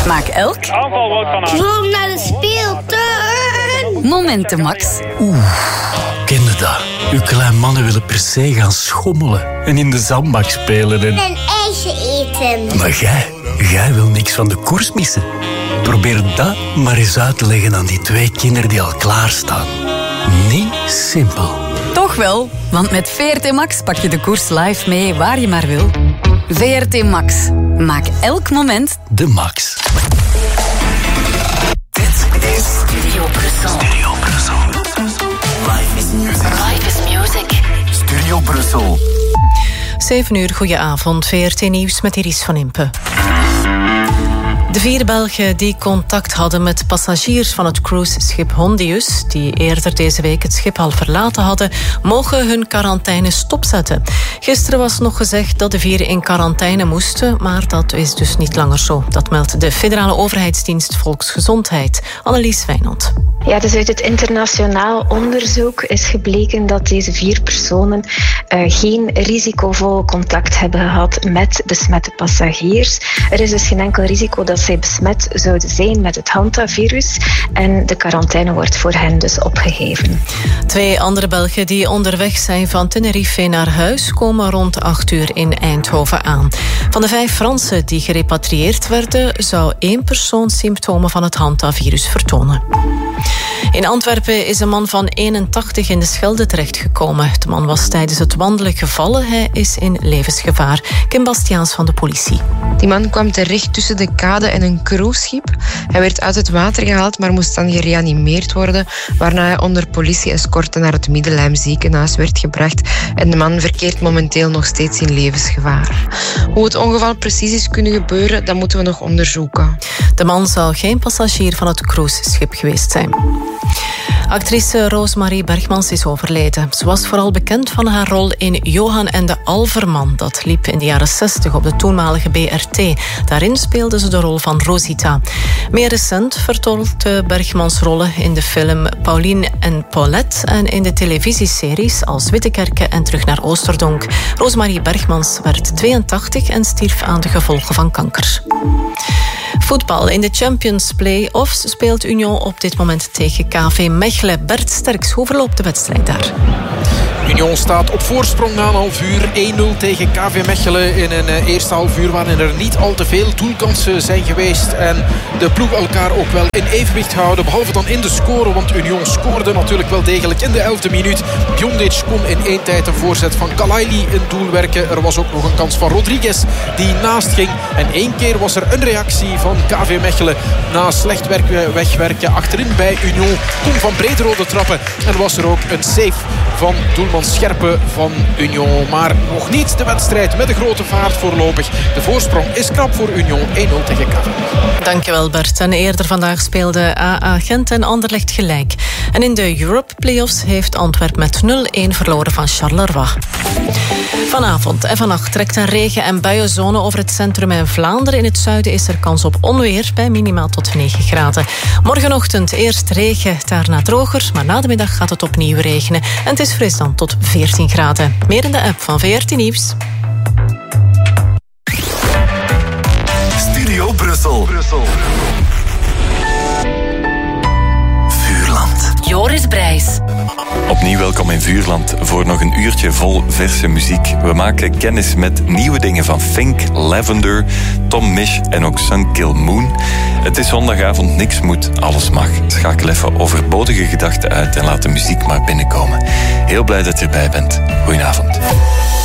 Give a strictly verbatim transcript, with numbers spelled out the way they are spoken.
Maak elk Aanval Wout van Aert. Droom naar de speeltuin. momenten Max. Oeh, ken je dat? Uw klein mannen willen per se gaan schommelen en in de zandbak spelen en... Een ijsje eten. Maar jij, jij wil niks van de koers missen. Probeer dat maar eens uit te leggen aan die twee kinderen die al klaarstaan. Niet simpel. Toch wel, want met V R T Max pak je de koers live mee waar je maar wil. V R T Max. Maak elk moment de max. Dit is Studio Brussel. Studio Brussel. Life is music. Life is music. Studio Brussel. zeven uur, goedenavond. V R T Nieuws met Iris van Impe. De vier Belgen die contact hadden met passagiers van het cruiseschip Hondius, die eerder deze week het schip al verlaten hadden, mogen hun quarantaine stopzetten. Gisteren was nog gezegd dat de vier in quarantaine moesten, maar dat is dus niet langer zo. Dat meldt de Federale Overheidsdienst Volksgezondheid. Annelies Wijnand. Ja, dus uit het internationaal onderzoek is gebleken dat deze vier personen uh, geen risicovol contact hebben gehad met besmette passagiers. Er is dus geen enkel risico dat zij besmet zouden zijn met het hantavirus en de quarantaine wordt voor hen dus opgeheven. Twee andere Belgen die onderweg zijn van Tenerife naar huis komen rond acht uur in Eindhoven aan. Van de vijf Fransen die gerepatrieerd werden, zou één persoon symptomen van het hantavirus vertonen. In Antwerpen is een man van eenentachtig in de Schelde terechtgekomen. De man was tijdens het wandelen gevallen. Hij is in levensgevaar. Kim Bastiaans van de politie. Die man kwam terecht tussen de kade en een cruiseschip. Hij werd uit het water gehaald, maar moest dan gereanimeerd worden, waarna hij onder politie-escorte naar het Middelheim ziekenhuis werd gebracht. En de man verkeert momenteel nog steeds in levensgevaar. Hoe het ongeval precies is kunnen gebeuren, dat moeten we nog onderzoeken. De man zou geen passagier van het cruiseschip geweest zijn. Actrice Roosmarie Bergmans is overleden. Ze was vooral bekend van haar rol in Johan en de Alverman. Dat liep in de jaren zestig op de toenmalige B R T. Daarin speelde ze de rol van Rosita. Meer recent vertolkte Bergmans rollen in de film Pauline en Paulette en in de televisieseries als Wittekerke en Terug naar Oosterdonk. Roosmarie Bergmans werd tweeëntachtig en stierf aan de gevolgen van kanker. Voetbal. In de Champions Play-offs speelt Union op dit moment tegen K V Mechelen. Bert Sterks, hoe verloopt de wedstrijd daar? Union staat op voorsprong na een half uur. één nul tegen K V Mechelen in een uh, eerste half uur waarin er niet al te veel doelkansen zijn geweest. En de ploeg elkaar ook wel in evenwicht houden. Behalve dan in de score, want Union scoorde natuurlijk wel degelijk in de elfde minuut. Bjondic kon in één tijd een voorzet van Kalaili in doel werken. Er was ook nog een kans van Rodriguez die naast ging. En één keer was er een reactie van K V Mechelen na slecht werken, wegwerken achterin bij Union. Kon van Brederode trappen. En was er ook een save van doelman Scherpe van Union. Maar nog niet de wedstrijd met de grote vaart voorlopig. De voorsprong is krap voor Union. één nul tegen K V. Dankjewel Bert. En eerder vandaag speelden A A Gent en Anderlecht gelijk. En in de Europe Playoffs heeft Antwerpen met nul één verloren van Charleroi. Vanavond en vannacht trekt een regen- en buienzone over het centrum en Vlaanderen. In het zuiden is er kans op onweer bij minimaal tot negen graden. Morgenochtend eerst regen, daarna droger, maar na de middag gaat het opnieuw regenen. En het is fris dan tot veertien graden. Meer in de app van V R T Nieuws. Studio Brussel. Brussel. Vuurland. Joris Brijs. Opnieuw welkom in Vuurland voor nog een uurtje vol verse muziek. We maken kennis met nieuwe dingen van Fink, Lavender, Tom Misch en ook Sunkill Moon. Het is zondagavond, niks moet, alles mag. Schakel even overbodige gedachten uit en laat de muziek maar binnenkomen. Heel blij dat je erbij bent. Goedenavond.